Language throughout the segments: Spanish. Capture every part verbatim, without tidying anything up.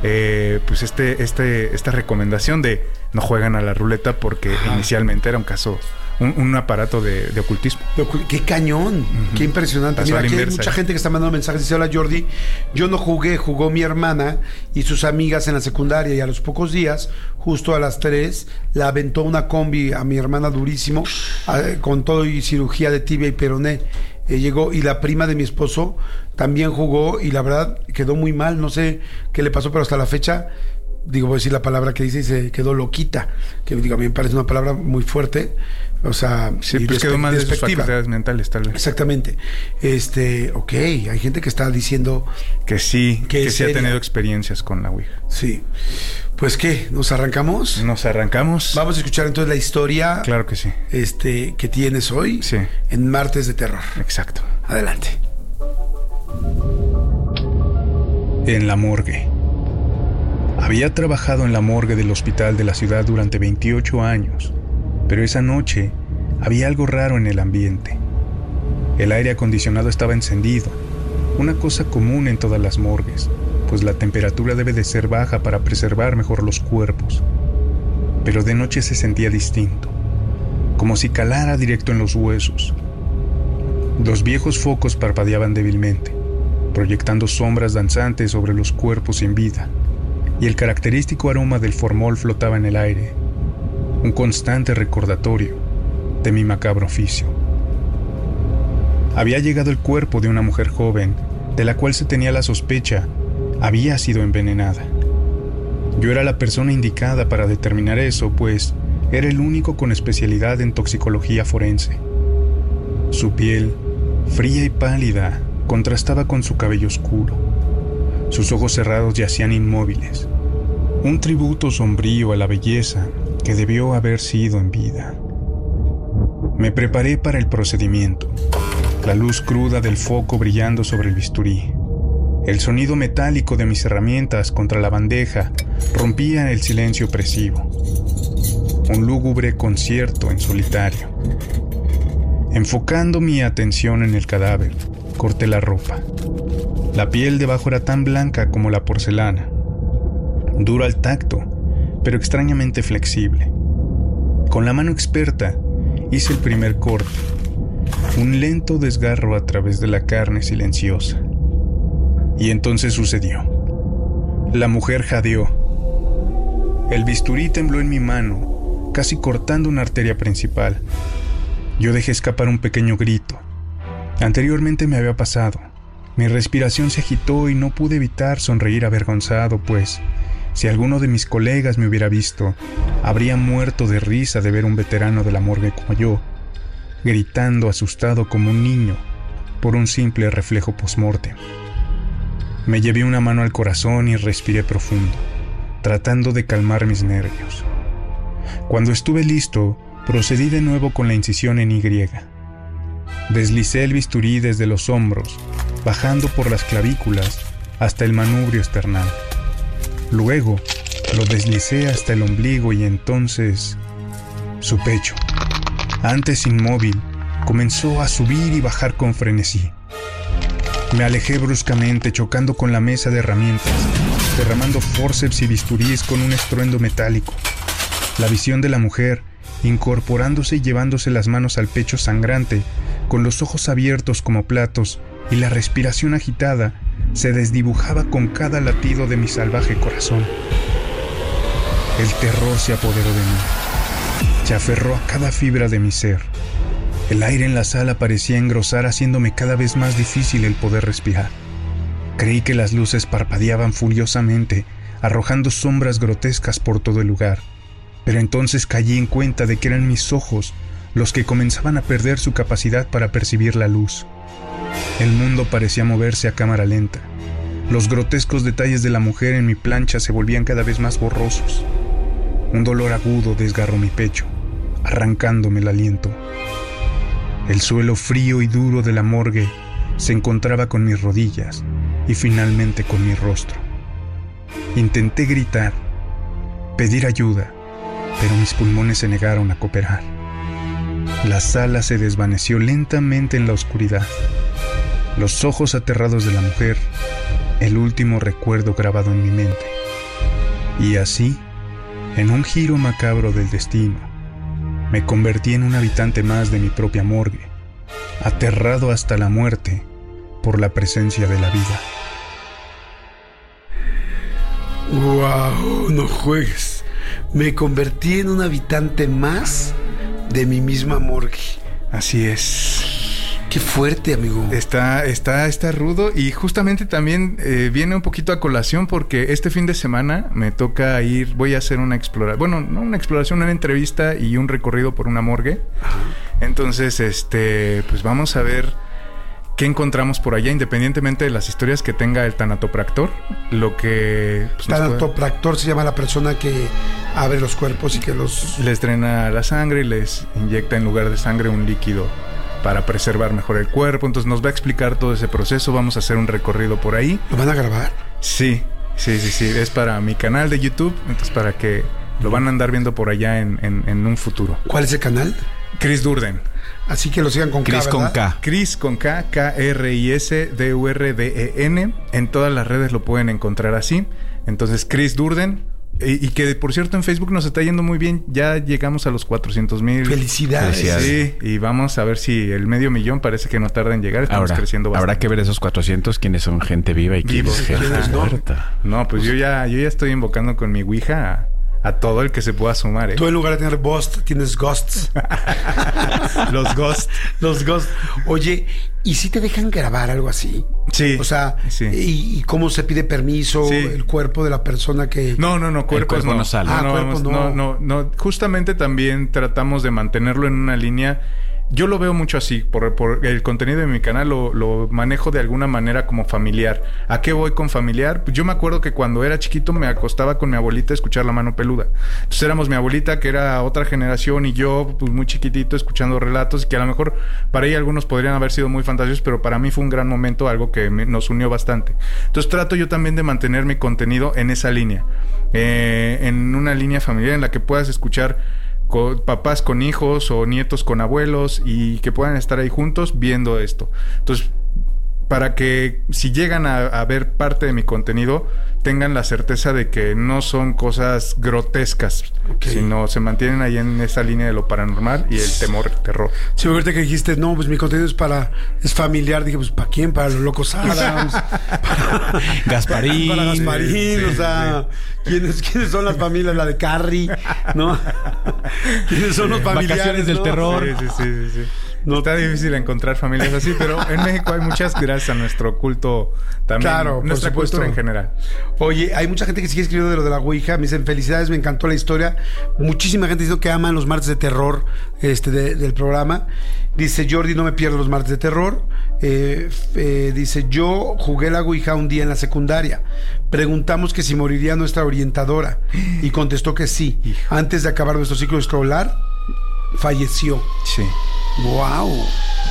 eh, pues este, este, esta recomendación de no juegan a la ruleta porque Ajá. inicialmente era un caso, un, un aparato de, de ocultismo. ¡Qué cañón! Uh-huh. ¡Qué impresionante! Pasó Mira, aquí inversa, hay mucha ¿eh? gente que está mandando mensajes. Dice, hola Jordi, yo no jugué, jugó mi hermana y sus amigas en la secundaria, y a los pocos días, justo a las tres, la aventó una combi a mi hermana durísimo, a, con todo y cirugía de tibia y peroné. Eh, llegó, y la prima de mi esposo también jugó, y la verdad quedó muy mal, no sé qué le pasó, pero hasta la fecha, digo, voy a decir la palabra que dice, y se quedó loquita, que digo, a mí me parece una palabra muy fuerte, o sea, sí, pues quedó mal de sus facultades mentales, tal vez. Exactamente. Este, ok, hay gente que está diciendo que sí, que, que sí ha tenido experiencias con la Ouija. Sí. Pues qué, ¿nos arrancamos? Nos arrancamos. Vamos a escuchar entonces la historia. Claro que sí. Este, que tienes hoy. Sí. En Martes de Terror. Exacto. Adelante. En la morgue. Había trabajado en la morgue del hospital de la ciudad durante veintiocho años, pero esa noche había algo raro en el ambiente. El aire acondicionado estaba encendido, una cosa común en todas las morgues, pues la temperatura debe de ser baja para preservar mejor los cuerpos. Pero de noche se sentía distinto, como si calara directo en los huesos. Los viejos focos parpadeaban débilmente, proyectando sombras danzantes sobre los cuerpos sin vida, y el característico aroma del formol flotaba en el aire, un constante recordatorio de mi macabro oficio. Había llegado el cuerpo de una mujer joven, de la cual se tenía la sospecha había sido envenenada. Yo era la persona indicada para determinar eso, pues era el único con especialidad en toxicología forense. Su piel, fría y pálida, contrastaba con su cabello oscuro. Sus ojos cerrados yacían inmóviles, un tributo sombrío a la belleza que debió haber sido en vida. Me preparé para el procedimiento, la luz cruda del foco brillando sobre el bisturí. El sonido metálico de mis herramientas contra la bandeja rompía el silencio opresivo. Un lúgubre concierto en solitario. Enfocando mi atención en el cadáver, corté la ropa. La piel debajo era tan blanca como la porcelana, dura al tacto, pero extrañamente flexible. Con la mano experta hice el primer corte, un lento desgarro a través de la carne silenciosa. Y entonces sucedió. La mujer jadeó. El bisturí tembló en mi mano, casi cortando una arteria principal. Yo dejé escapar un pequeño grito. Anteriormente me había pasado. Mi respiración se agitó y no pude evitar sonreír avergonzado, pues si alguno de mis colegas me hubiera visto, habría muerto de risa de ver un veterano de la morgue como yo, gritando asustado como un niño por un simple reflejo post-mortem. Me llevé una mano al corazón y respiré profundo, tratando de calmar mis nervios. Cuando estuve listo, procedí de nuevo con la incisión en Y. Deslicé el bisturí desde los hombros, bajando por las clavículas hasta el manubrio esternal. Luego, lo deslicé hasta el ombligo y entonces su pecho, antes inmóvil, comenzó a subir y bajar con frenesí. Me alejé bruscamente, chocando con la mesa de herramientas, derramando fórceps y bisturíes con un estruendo metálico. La visión de la mujer, incorporándose y llevándose las manos al pecho sangrante, con los ojos abiertos como platos y la respiración agitada, se desdibujaba con cada latido de mi salvaje corazón. El terror se apoderó de mí, se aferró a cada fibra de mi ser. El aire en la sala parecía engrosar, haciéndome cada vez más difícil el poder respirar. Creí que las luces parpadeaban furiosamente, arrojando sombras grotescas por todo el lugar. Pero entonces caí en cuenta de que eran mis ojos los que comenzaban a perder su capacidad para percibir la luz. El mundo parecía moverse a cámara lenta. Los grotescos detalles de la mujer en mi plancha se volvían cada vez más borrosos. Un dolor agudo desgarró mi pecho, arrancándome el aliento. El suelo frío y duro de la morgue se encontraba con mis rodillas y finalmente con mi rostro. Intenté gritar, pedir ayuda, pero mis pulmones se negaron a cooperar. La sala se desvaneció lentamente en la oscuridad. Los ojos aterrados de la mujer, el último recuerdo grabado en mi mente. Y así, en un giro macabro del destino, me convertí en un habitante más de mi propia morgue, aterrado hasta la muerte por la presencia de la vida. ¡Wow! No juegues. Me convertí en un habitante más de mi misma morgue. Así es. Qué fuerte, amigo. Está, está, está rudo y justamente también eh, viene un poquito a colación porque este fin de semana me toca ir, voy a hacer una exploración, bueno, no una exploración, una entrevista y un recorrido por una morgue. Ajá. Entonces, este, pues vamos a ver qué encontramos por allá, independientemente de las historias que tenga el tanatopractor. Lo que... Pues, tanatopractor puede... se llama la persona que abre los cuerpos y que los... Les drena la sangre y les inyecta en lugar de sangre un líquido para preservar mejor el cuerpo. Entonces nos va a explicar todo ese proceso. Vamos a hacer un recorrido por ahí. ¿Lo van a grabar? Sí, sí, sí, sí. Es para mi canal de YouTube. Entonces para que lo van a andar viendo por allá en, en, en un futuro. ¿Cuál es el canal? Chris Durden. Así que lo sigan con Chris K, con K. Chris con K, K R I S D U R D E N. En todas las redes lo pueden encontrar así. Entonces Chris Durden. Y, y que por cierto en Facebook nos está yendo muy bien. Ya llegamos a los cuatrocientos mil. Felicidades. Sí, y vamos a ver si el medio millón parece que no tarda en llegar. Estamos ahora, creciendo bastante. Habrá que ver esos cuatrocientos quiénes son gente viva y quiénes es gente muerta. No, pues yo ya, yo ya estoy invocando con mi Ouija a, a todo el que se pueda sumar, ¿eh? Tú en lugar de tener Ghost, tienes Ghosts. Los Ghosts. Los Ghosts. Oye, ¿y si te dejan grabar algo así? Sí. O sea, sí. ¿y, y cómo se pide permiso? Sí. El cuerpo de la persona que... No, no, no, cuerpos cuerpo no. no sale. Ah, no, cuerpos no. No, no, no. Justamente también tratamos de mantenerlo en una línea. Yo lo veo mucho así, por, por el contenido de mi canal lo, lo manejo de alguna manera como familiar. ¿A qué voy con familiar? Pues yo me acuerdo que cuando era chiquito me acostaba con mi abuelita a escuchar La Mano Peluda. Entonces éramos mi abuelita, que era otra generación, y yo, pues muy chiquitito, escuchando relatos, que a lo mejor para ella algunos podrían haber sido muy fantasiosos, pero para mí fue un gran momento, algo que me, nos unió bastante. Entonces trato yo también de mantener mi contenido en esa línea, eh, en una línea familiar en la que puedas escuchar con papás con hijos o nietos con abuelos y que puedan estar ahí juntos viendo esto. Entonces, para que si llegan a, a ver parte de mi contenido, tengan la certeza de que no son cosas grotescas, okay, sino se mantienen ahí en esa línea de lo paranormal y el temor, el terror. Sí, ahorita que dijiste, no, pues mi contenido es para, es familiar, dije, pues ¿para quién? Para los locos Adams, para Gasparín. Para Gasparín, sí, o sea, sí. ¿quiénes, ¿quiénes son las familias? La de Carrie, ¿no? ¿Quiénes son los familiares? Vacaciones del ¿no? terror. Sí, sí, sí, sí, sí. No, está difícil encontrar familias así, pero en México hay muchas gracias a nuestro culto también. Claro, nuestra por cultura en general. Oye, hay mucha gente que sigue escribiendo de lo de la Ouija. Me dicen, felicidades, me encantó la historia. Muchísima gente dice que aman los martes de terror este, de, del programa. Dice Jordi, no me pierdo los martes de terror. Eh, eh, dice, yo jugué la Ouija un día en la secundaria. Preguntamos que si moriría nuestra orientadora y contestó que sí. Hijo. Antes de acabar nuestro ciclo escolar, falleció. Sí. Wow. Wow.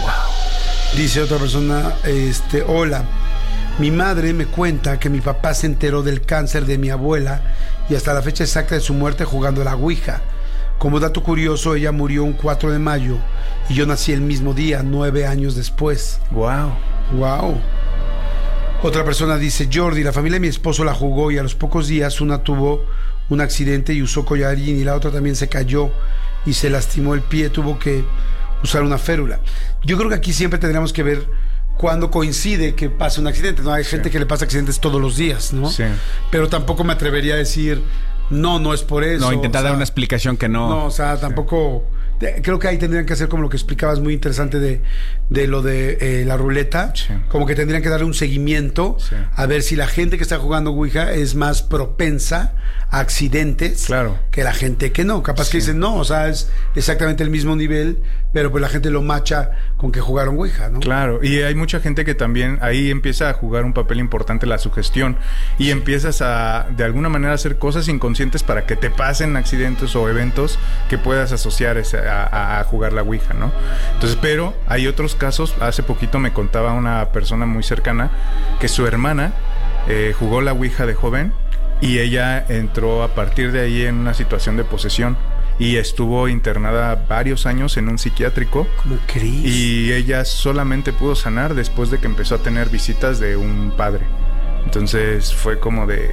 Dice otra persona, este, hola. Mi madre me cuenta que mi papá se enteró del cáncer de mi abuela y hasta la fecha exacta de su muerte jugando a la Ouija. Como dato curioso, ella murió un cuatro de mayo y yo nací el mismo día, nueve años después. Wow. Wow. Otra persona dice, Jordi, la familia de mi esposo la jugó y a los pocos días una tuvo un accidente y usó collarín y la otra también se cayó y se lastimó el pie, tuvo que usar una férula. Yo creo que aquí siempre tendríamos que ver cuando coincide que pasa un accidente, ¿no? Hay sí. gente que le pasa accidentes todos los días, ¿no? Sí. Pero tampoco me atrevería a decir, no, no es por eso. No, intentar o sea, dar una explicación que no. No, o sea, tampoco... Sí. Creo que ahí tendrían que hacer como lo que explicabas muy interesante de, de lo de eh, la ruleta. Sí. Como que tendrían que darle un seguimiento sí. a ver si la gente que está jugando Ouija es más propensa a accidentes claro. que la gente que no. Capaz sí. que dicen, no, o sea, es exactamente el mismo nivel, pero pues la gente lo macha con que jugaron Ouija, ¿no? Claro, y hay mucha gente que también ahí empieza a jugar un papel importante la sugestión y sí. empiezas a, de alguna manera, hacer cosas inconscientes para que te pasen accidentes o eventos que puedas asociar ese A, a jugar la Ouija, ¿no? Entonces, pero hay otros casos. Hace poquito me contaba una persona muy cercana que su hermana eh, jugó la Ouija de joven y ella entró a partir de ahí en una situación de posesión y estuvo internada varios años en un psiquiátrico. ¿Cómo crees? Y ella solamente pudo sanar después de que empezó a tener visitas de un padre. Entonces fue como de...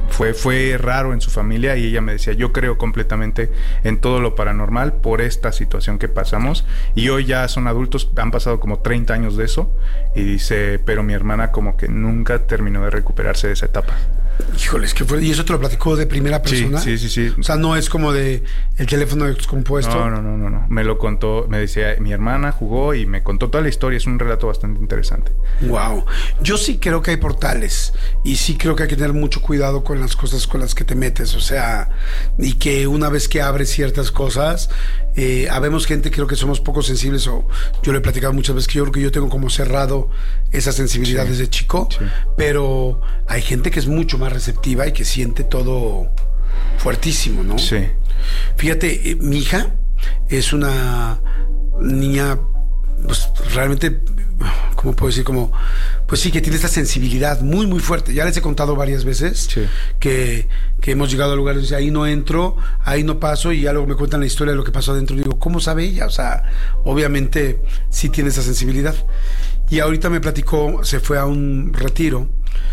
Fue, fue raro en su familia y ella me decía, yo creo completamente en todo lo paranormal por esta situación que pasamos. Y hoy ya son adultos, han pasado como treinta años de eso. Y dice, pero mi hermana como que nunca terminó de recuperarse de esa etapa. Híjoles, que fue. ¿Y eso te lo platicó de primera persona? Sí, sí, sí, sí. O sea, no es como de el teléfono descompuesto. No, no, no, no, no. Me lo contó, me decía, mi hermana jugó y me contó toda la historia. Es un relato bastante interesante. Wow. Yo sí creo que hay portales y sí creo que hay que tener mucho cuidado con las cosas con las que te metes. O sea, y que una vez que abres ciertas cosas, eh, habemos gente, creo que somos poco sensibles, o yo lo he platicado muchas veces, que yo creo que yo tengo como cerrado esa sensibilidad sí. desde chico, sí. pero hay gente que es mucho más receptiva y que siente todo fuertísimo, ¿no? Sí. Fíjate, eh, mi hija es una niña, pues realmente, ¿cómo puedo decir? Como, pues sí, que tiene esta sensibilidad muy, muy fuerte. Ya les he contado varias veces sí. que, que hemos llegado a lugares donde ahí no entro, ahí no paso, y ya luego me cuentan la historia de lo que pasó adentro y digo, ¿cómo sabe ella? O sea, obviamente sí tiene esa sensibilidad. Y ahorita me platicó, se fue a un retiro,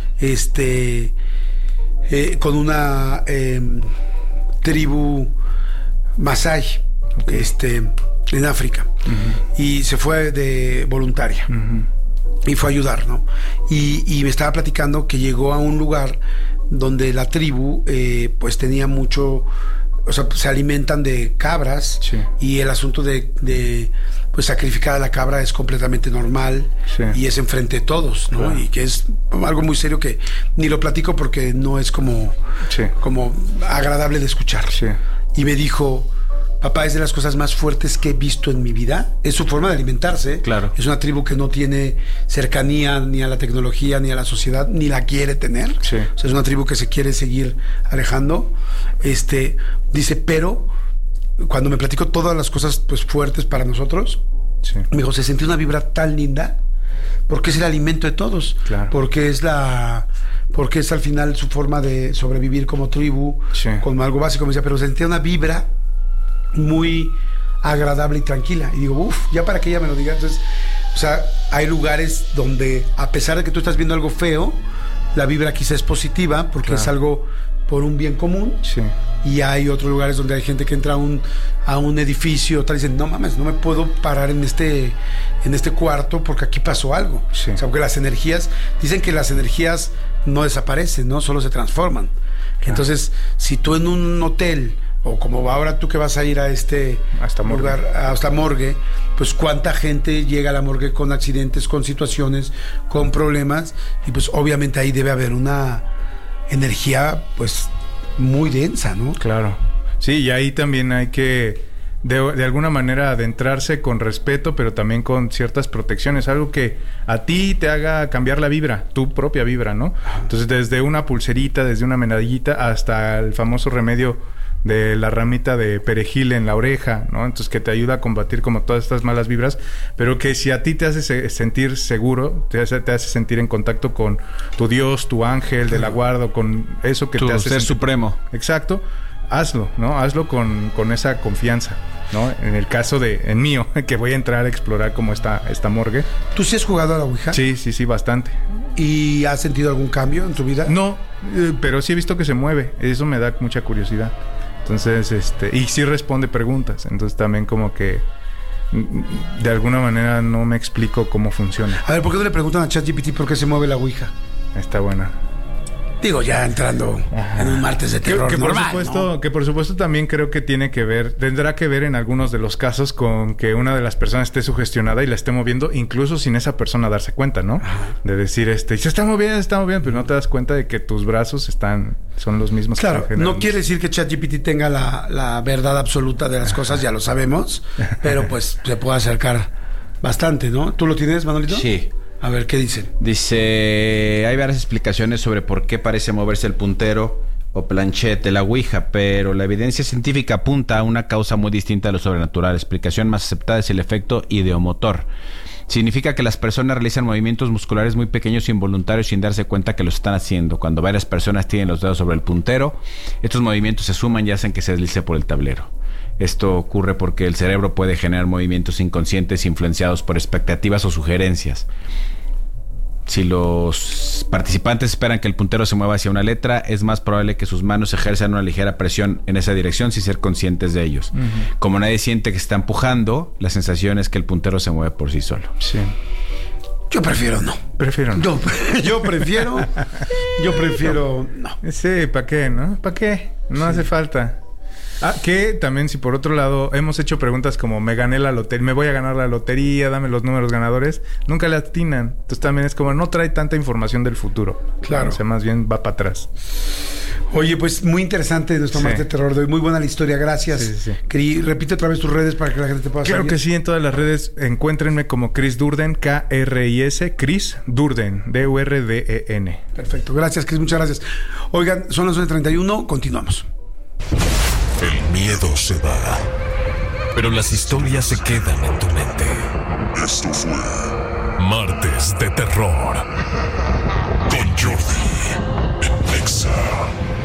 este, eh, con una eh, tribu Masái, okay. este, en África, uh-huh. y se fue de voluntaria, uh-huh. y fue a ayudar, ¿no? Y, y me estaba platicando que llegó a un lugar donde la tribu, eh, pues tenía mucho, o sea, se alimentan de cabras, sí. y el asunto de, de pues sacrificar a la cabra es completamente normal, sí. y es enfrente de todos, ¿no? Claro. Y que es algo muy serio que ni lo platico porque no es como, sí. como agradable de escuchar. Sí. Y me dijo, papá, es de las cosas más fuertes que he visto en mi vida. Es su forma de alimentarse. Claro. Es una tribu que no tiene cercanía ni a la tecnología, ni a la sociedad, ni la quiere tener. Sí. O sea, es una tribu que se quiere seguir alejando. Este, dice, pero cuando me platicó todas las cosas pues fuertes para nosotros, sí. me dijo, se sentía una vibra tan linda, porque es el alimento de todos. Claro. Porque es la... porque es al final su forma de sobrevivir como tribu, sí. como algo básico. Me decía, pero sentía una vibra muy agradable y tranquila. Y digo, uff, ya para que ella me lo diga. Entonces, o sea, hay lugares donde, a pesar de que tú estás viendo algo feo, la vibra quizá es positiva, porque claro. es algo por un bien común. Sí. Y hay otros lugares donde hay gente que entra a un, a un edificio, tal, y dicen, no mames, no me puedo parar en este, en este cuarto porque aquí pasó algo. Sí. O sea, porque las energías, dicen que las energías no desaparecen, ¿no? Solo se transforman. Claro. Entonces, si tú en un hotel, o como ahora tú que vas a ir a este hasta lugar, morgue. hasta morgue, pues cuánta gente llega a la morgue con accidentes, con situaciones, con problemas, y pues obviamente ahí debe haber una energía pues muy densa, ¿no? Claro. Sí, y ahí también hay que de, de alguna manera adentrarse con respeto, pero también con ciertas protecciones, algo que a ti te haga cambiar la vibra, tu propia vibra, ¿no? Entonces, desde una pulserita, desde una medallita, hasta el famoso remedio de la ramita de perejil en la oreja, ¿no? Entonces, que te ayuda a combatir como todas estas malas vibras, pero que si a ti te hace se- sentir seguro, te hace, te hace sentir en contacto con tu Dios, tu ángel de la guarda, con eso que tu te hace ser sentir... supremo. Exacto. Hazlo, ¿no? Hazlo con, con esa confianza, ¿no? En el caso de, en mío, que voy a entrar a explorar cómo está esta morgue. ¿Tú sí has jugado a la Ouija? Sí, sí, sí, bastante. ¿Y has sentido algún cambio en tu vida? No, eh, pero sí he visto que se mueve. Eso me da mucha curiosidad. Entonces, este, y sí responde preguntas. Entonces también como que de alguna manera no me explico cómo funciona. A ver, ¿por qué no le preguntan a ChatGPT por qué se mueve la Ouija? Está buena. Digo, ya entrando Ajá. en un martes de terror que, que normal, por supuesto, ¿no? Que por supuesto también creo que tiene que ver, tendrá que ver en algunos de los casos con que una de las personas esté sugestionada y la esté moviendo, incluso sin esa persona darse cuenta, ¿no? Ajá. De decir, este, se está moviendo, se está moviendo, pero no te das cuenta de que tus brazos están, son los mismos. Claro, que no quiere decir que ChatGPT tenga la, la verdad absoluta de las cosas, ya lo sabemos, pero pues se puede acercar bastante, ¿no? ¿Tú lo tienes, Manolito? Sí. A ver, ¿qué dicen? Dice, hay varias explicaciones sobre por qué parece moverse el puntero o planchette de la Ouija, pero la evidencia científica apunta a una causa muy distinta a lo sobrenatural. La explicación más aceptada es el efecto ideomotor. Significa que las personas realizan movimientos musculares muy pequeños e involuntarios sin darse cuenta que los están haciendo. Cuando varias personas tienen los dedos sobre el puntero, estos movimientos se suman y hacen que se deslice por el tablero. Esto ocurre porque el cerebro puede generar movimientos inconscientes influenciados por expectativas o sugerencias. Si los participantes esperan que el puntero se mueva hacia una letra, es más probable que sus manos ejerzan una ligera presión en esa dirección sin ser conscientes de ellos. Uh-huh. Como nadie siente que está empujando, la sensación es que el puntero se mueve por sí solo. Sí. Yo prefiero no. Prefiero no. Yo, yo prefiero. Yo prefiero no. Sí, ¿para qué, no? ¿Para qué? No sí. hace falta. Ah, que también, si por otro lado hemos hecho preguntas como me gané la lotería, me voy a ganar la lotería, dame los números ganadores, nunca le atinan. Entonces también es como no trae tanta información del futuro. Claro. O sea, más bien va para atrás. Oye, pues muy interesante nuestro sí. martes de terror de hoy. Muy buena la historia, gracias. Sí, sí, sí. Repite otra vez tus redes para que la gente te pueda Claro seguir. que sí, en todas las redes encuéntrenme como Chris Durden, K R I S, Chris Durden, D U R D E N. Perfecto, gracias Chris, muchas gracias. Oigan, son las once treinta y uno, continuamos. El miedo se va, pero las historias se quedan en tu mente. Esto fue Martes de Terror con Jordi en Nexa.